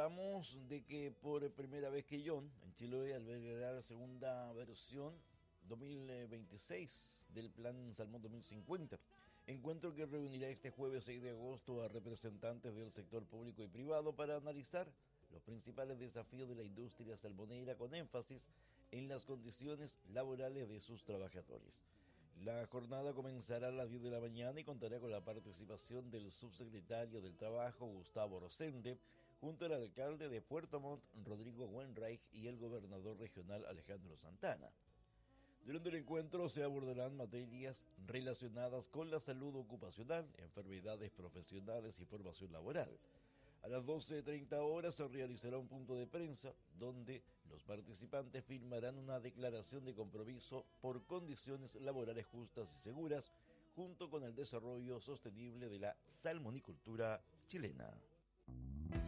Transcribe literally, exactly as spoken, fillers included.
contamos de que por primera vez Quellón, en Chiloé, albergará la segunda versión dos mil veintiséis del Plan Salmón dos mil cincuenta. Encuentro que reunirá este jueves seis de agosto a representantes del sector público y privado para analizar los principales desafíos de la industria salmonera con énfasis en las condiciones laborales de sus trabajadores. La jornada comenzará a las diez de la mañana y contará con la participación del subsecretario del Trabajo, Gustavo Rosende, junto al alcalde de Puerto Montt, Rodrigo Wenreich, y el gobernador regional, Alejandro Santana. Durante el encuentro se abordarán materias relacionadas con la salud ocupacional, enfermedades profesionales y formación laboral. A las doce treinta horas se realizará un punto de prensa donde los participantes firmarán una declaración de compromiso por condiciones laborales justas y seguras, junto con el desarrollo sostenible de la salmonicultura chilena.